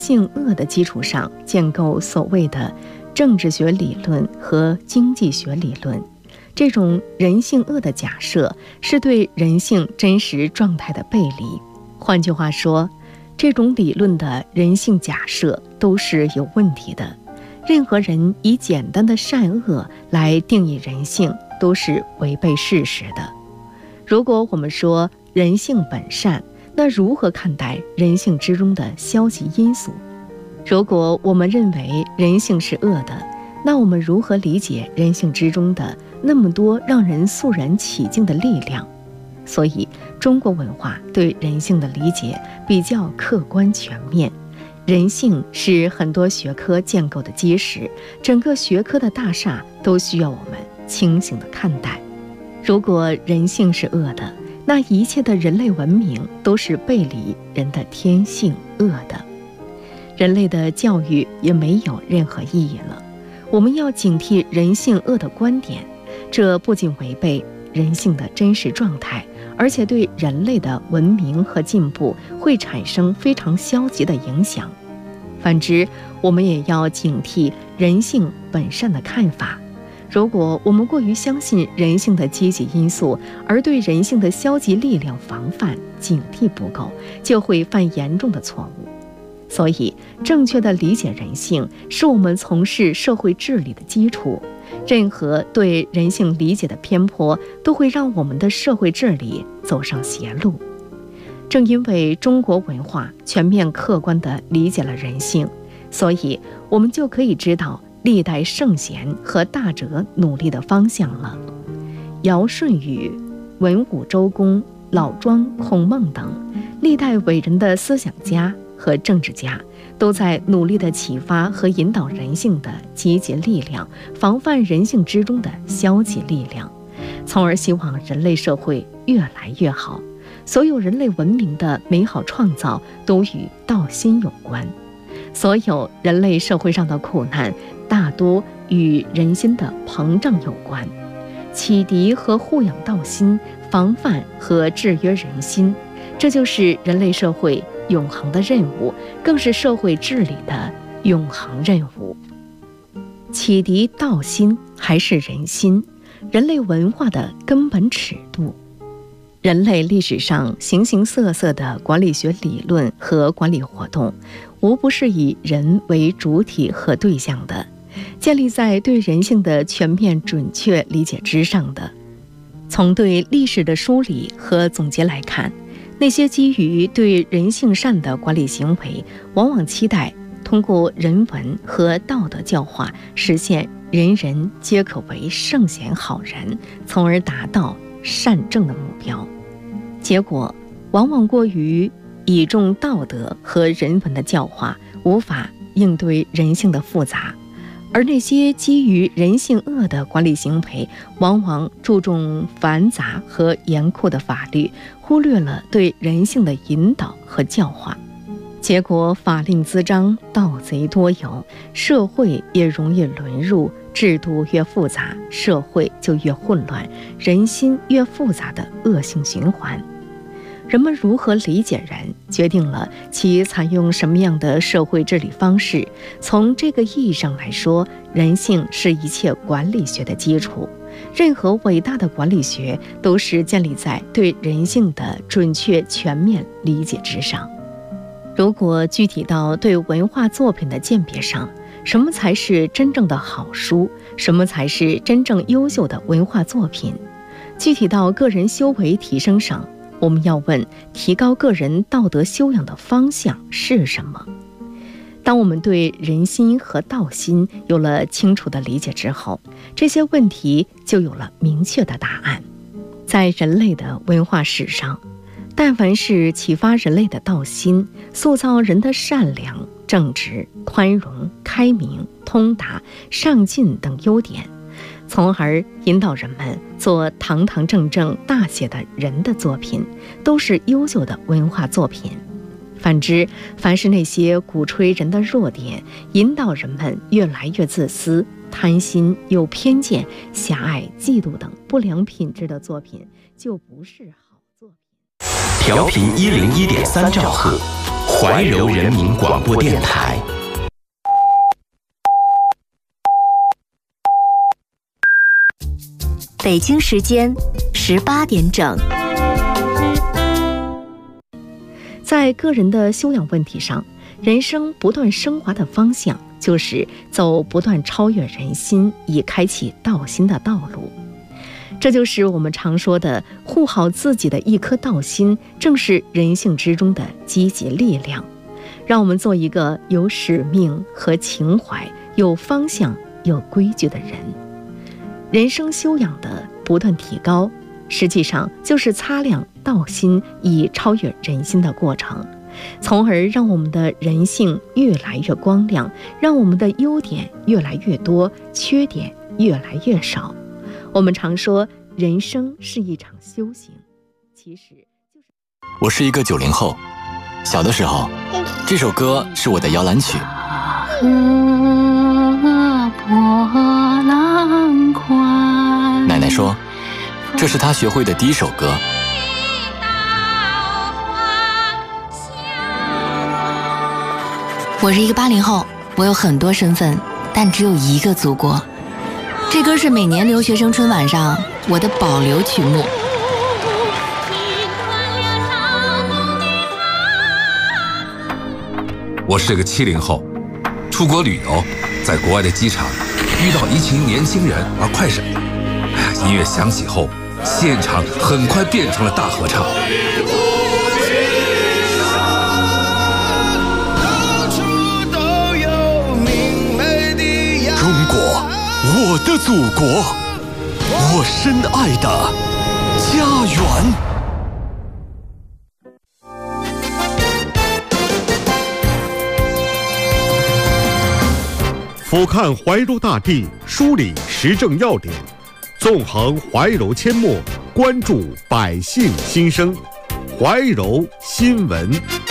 性恶的基础上建构所谓的政治学理论和经济学理论。这种人性恶的假设是对人性真实状态的背离。换句话说，这种理论的人性假设都是有问题的。任何人以简单的善恶来定义人性，都是违背事实的。如果我们说人性本善，那如何看待人性之中的消极因素？如果我们认为人性是恶的，那我们如何理解人性之中的那么多让人肃然起敬的力量？所以，中国文化对人性的理解比较客观全面。人性是很多学科建构的基石，整个学科的大厦都需要我们清醒地看待。如果人性是恶的，那一切的人类文明都是背离人的天性恶的，人类的教育也没有任何意义了。我们要警惕人性恶的观点，这不仅违背人性的真实状态，而且对人类的文明和进步会产生非常消极的影响。反之，我们也要警惕人性本善的看法。如果我们过于相信人性的积极因素，而对人性的消极力量防范警惕不够，就会犯严重的错误。所以，正确的理解人性是我们从事社会治理的基础。任何对人性理解的偏颇，都会让我们的社会治理走上邪路。正因为中国文化全面客观地理解了人性，所以我们就可以知道历代圣贤和大哲努力的方向了。尧舜禹、文武周公、老庄、孔孟等历代伟人的思想家和政治家，都在努力地启发和引导人性的积极力量，防范人性之中的消极力量，从而希望人类社会越来越好。所有人类文明的美好创造都与道心有关，所有人类社会上的苦难大多与人心的膨胀有关。启迪和护养道心，防范和制约人心，这就是人类社会永恒的任务，更是社会治理的永恒任务。启迪道心还是人心，人类文化的根本尺度。人类历史上形形色色的管理学理论和管理活动，无不是以人为主体和对象的，建立在对人性的全面准确理解之上的。从对历史的梳理和总结来看，那些基于对人性善的管理行为，往往期待通过人文和道德教化，实现人人皆可为圣贤好人，从而达到善政的目标。结果往往过于倚重道德和人文的教化，无法应对人性的复杂。而那些基于人性恶的管理行为，往往注重繁杂和严酷的法律，忽略了对人性的引导和教化。结果法令滋章，盗贼多有，社会也容易沦入制度越复杂，社会就越混乱，人心越复杂的恶性循环。人们如何理解人，决定了其采用什么样的社会治理方式。从这个意义上来说，人性是一切管理学的基础。任何伟大的管理学都是建立在对人性的准确全面理解之上。如果具体到对文化作品的鉴别上，什么才是真正的好书，什么才是真正优秀的文化作品？具体到个人修为提升上，我们要问提高个人道德修养的方向是什么？当我们对人心和道心有了清楚的理解之后，这些问题就有了明确的答案。在人类的文化史上，但凡是启发人类的道心，塑造人的善良、正直、宽容、开明、通达、上进等优点，从而引导人们做堂堂正正大写的人的作品，都是优秀的文化作品。反之，凡是那些鼓吹人的弱点，引导人们越来越自私、贪心、有偏见、狭隘、嫉妒等不良品质的作品，就不是好作品。 调频101.3兆赫， 怀柔人民广播电台。 北京时间18点整。 在个人的修养问题上，人生不断升华的方向就是走不断超越人心，以开启道心的道路。这就是我们常说的护好自己的一颗道心，正是人性之中的积极力量。让我们做一个有使命和情怀、有方向、有规矩的人。人生修养的不断提高，实际上就是擦亮道心以超越人心的过程，从而让我们的人性越来越光亮，让我们的优点越来越多，缺点越来越少。我们常说人生是一场修行，其实就是我是一个90后，小的时候这首歌是我的摇篮曲。奶奶说这是她学会的第一首歌。 我是一个80后，我有很多身份，但只有一个祖国。这歌是每年留学生春晚上我的保留曲目。 我是个70后，出国旅游，在国外的机场遇到一群年轻人玩快闪，音乐响起后，现场很快变成了大合唱。 中国，我的祖国，我深爱的家园。 俯瞰怀柔大地，梳理时政要点，纵横怀柔阡陌，关注百姓心声。怀柔新闻。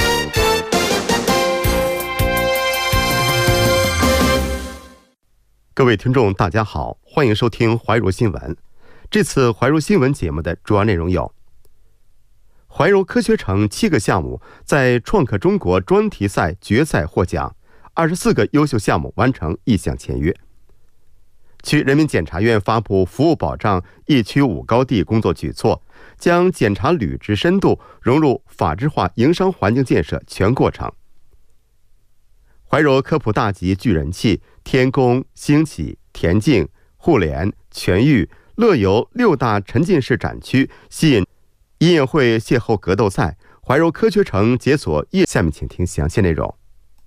各位听众大家好，欢迎收听怀柔新闻。这次怀柔新闻节目的主要内容有：怀柔科学城7个项目在创客中国专题赛决赛获奖，24个优秀项目完成意向签约。区人民检察院发布服务保障一区5高地工作举措，将检察履职深度融入法治化营商环境建设全过程。怀柔科普大集聚人气，天宫、兴起、田径、互联、全域、乐游6大沉浸式展区吸引音乐会邂逅格斗赛，怀柔科学城解锁夜。下面请听详细内容。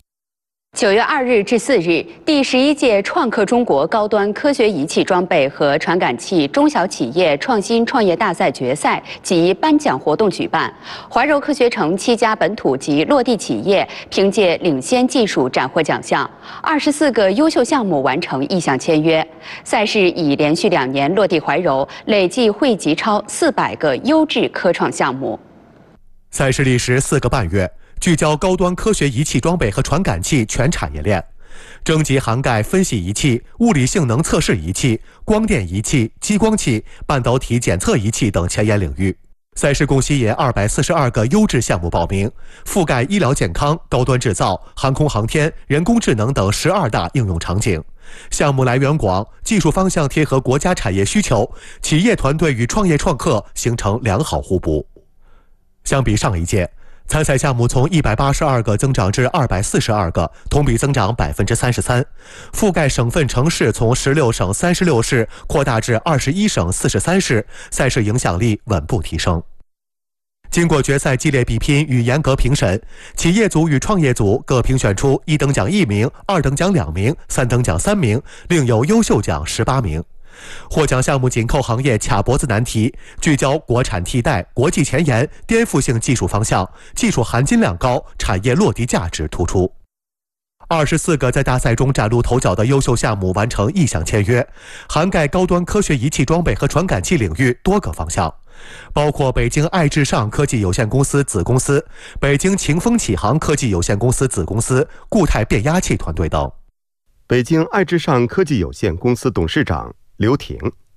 9月2日至4日，第11届创客中国高端科学仪器装备和传感器中小企业创新创业大赛决赛及颁奖活动举办。怀柔科学城7家本土及落地企业凭借领先技术斩获奖项，24个优秀项目完成意向签约。赛事已连续2年落地怀柔，累计汇集超400个优质科创项目。 赛事历时4个半月。聚焦高端科学仪器装备和传感器全产业链，征集涵盖分析仪器、物理性能测试仪器、光电仪器、激光器、半导体检测仪器等前沿领域。赛事共吸引242个优质项目报名，覆盖医疗健康、高端制造、航空航天、人工智能等12大应用场景。项目来源广，技术方向贴合国家产业需求，企业团队与创业创客形成良好互补。相比上一届，参赛项目从182个增长至242个，同比增长33%，覆盖省份城市从16省36市扩大至21省43市，赛事影响力稳步提升。经过决赛激烈比拼与严格评审，企业组与创业组各评选出1等奖1名、2等奖2名、3等奖3名，另有优秀奖18名。获奖项目紧扣行业卡脖子难题，聚焦国产替代、国际前沿、颠覆性技术方向，技术含金量高，产业落地价值突出。24个在大赛中崭露头角的优秀项目完成意向签约，涵盖高端科学仪器装备和传感器领域多个方向，包括北京爱智尚科技有限公司子公司、北京晴风启航科技有限公司子公司、固态变压器团队等。 北京爱智尚科技有限公司董事长刘挺：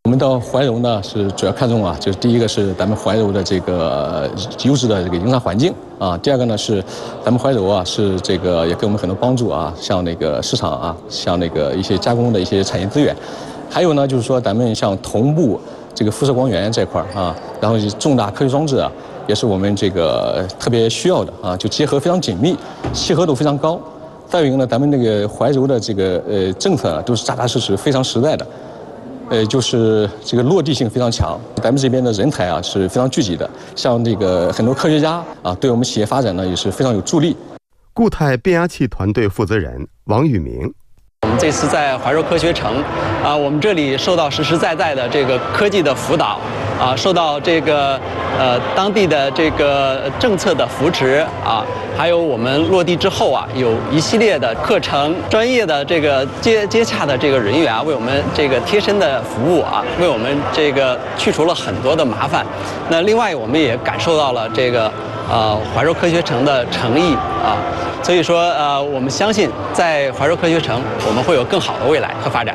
我们到怀柔呢，是主要看重就是第一个是咱们怀柔的这个优质的这个营商环境第二个呢是咱们怀柔是这个也给我们很多帮助像那个市场像那个一些加工的一些产业资源，还有呢就是说咱们像同步这个辐射光源这块然后重大科学装置也是我们这个特别需要的就结合非常紧密，契合度非常高。再有一个呢，咱们那个怀柔的这个政策都是扎扎实实、非常实在的。就是这个落地性非常强，咱们这边的人才是非常聚集的，像这个很多科学家对我们企业发展呢也是非常有助力。 固态变压器团队负责人王宇明。 我们这次在怀柔科学城我们这里受到实实在在的这个科技的辅导受到这个当地的这个政策的扶持还有我们落地之后有一系列的课程，专业的这个接洽的这个人员为我们这个贴身的服务为我们这个去除了很多的麻烦。那另外我们也感受到了这个怀柔科学城的诚意所以说我们相信在怀柔科学城我们会有更好的未来和发展。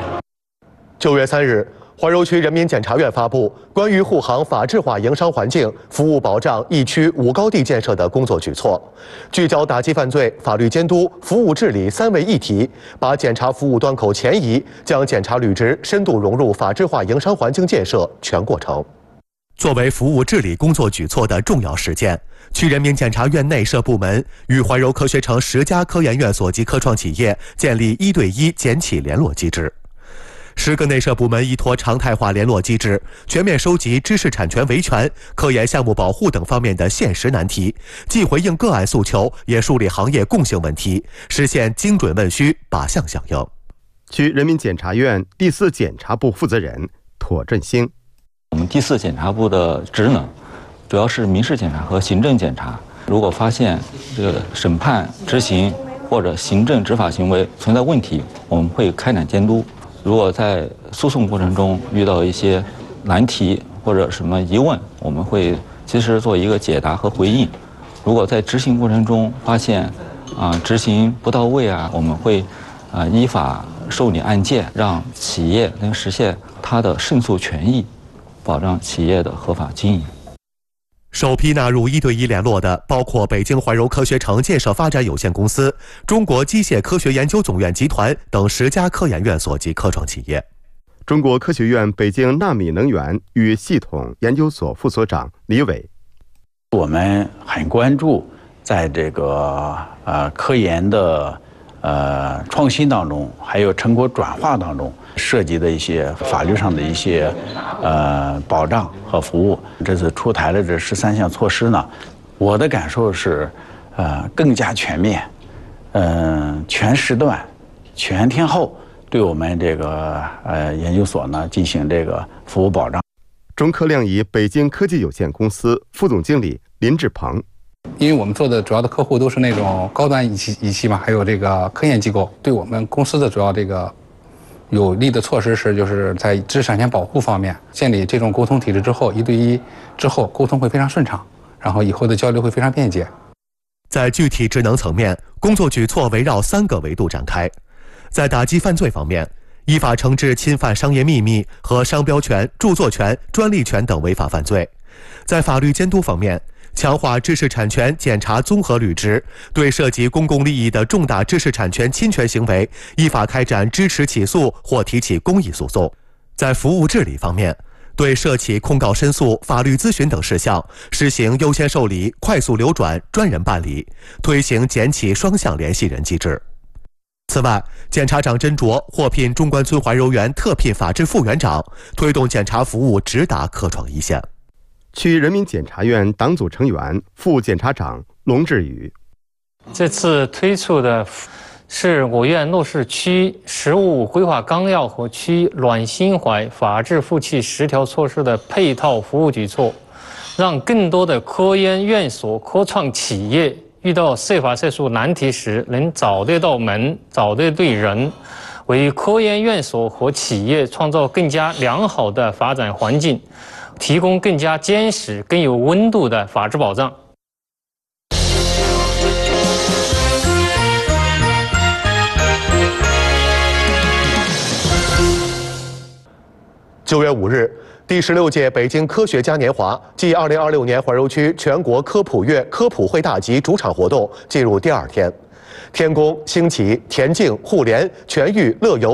9月3日，怀柔区人民检察院发布关于护航法治化营商环境、服务保障一区5高地建设的工作举措，聚焦打击犯罪、法律监督、服务治理3位一体，把检察服务端口前移，将检察履职深度融入法治化营商环境建设全过程。作为服务治理工作举措的重要实践，区人民检察院内设部门与怀柔科学城10家科研院所及科创企业建立1对1检企联络机制。10个内设部门依托常态化联络机制，全面收集知识产权维权、科研项目保护等方面的现实难题，既回应个案诉求，也梳理行业共性问题，实现精准问需、靶向响应。 区人民检察院第4检察部负责人妥振兴。 我们第4检察部的职能主要是民事检查和行政检查。如果发现这个审判、执行或者行政执法行为存在问题，我们会开展监督。如果在诉讼过程中遇到一些难题或者什么疑问，我们会及时做一个解答和回应。如果在执行过程中发现执行不到位我们会依法受理案件，让企业能实现它的胜诉权益，保障企业的合法经营。 首批纳入1对1联络的包括北京怀柔科学城建设发展有限公司、中国机械科学研究总院集团等10家科研院所及科创企业。 中国科学院北京纳米能源与系统研究所副所长李伟。 我们很关注在这个科研的创新当中，还有成果转化当中涉及的一些法律上的一些保障和服务。这次出台的这13项措施呢，我的感受是更加全面，全时段、全天候对我们这个研究所呢进行这个服务保障。 中科亮仪北京科技有限公司副总经理林志鹏。 因为我们做的主要的客户都是那种高端仪器嘛，还有这个科研机构，对我们公司的主要这个有利的措施是，就是在知识产权保护方面建立这种沟通体制之后，1对1之后沟通会非常顺畅，然后以后的交流会非常便捷。 在具体职能层面，工作举措围绕3个维度展开。在打击犯罪方面，依法惩治侵犯商业秘密和商标权、著作权、专利权等违法犯罪；在法律监督方面，强化知识产权检查综合履职，对涉及公共利益的重大知识产权侵权行为，依法开展支持起诉或提起公益诉讼。在服务治理方面，对涉起控告申诉、法律咨询等事项，实行优先受理、快速流转、专人办理，推行检企双向联系人机制。此外，检察长甄卓获聘中关村怀柔园特聘法制副园长，推动检察服务直达科创一线。 区人民检察院党组成员、副检察长龙志宇。 这次推出的是我院落实区实务规划纲要和区软心怀法治负气10条措施的配套服务举措，让更多的科研院所、科创企业遇到涉法涉诉难题时能找得到门、找得对人，为科研院所和企业创造更加良好的发展环境，提供更加坚实、更有温度的法治保障。 9月5日，第16届北京科学家年华暨2026年怀柔区全国科普月科普会大集主场活动进入第2天。天宫、兴奇、田径、互联、全域、乐游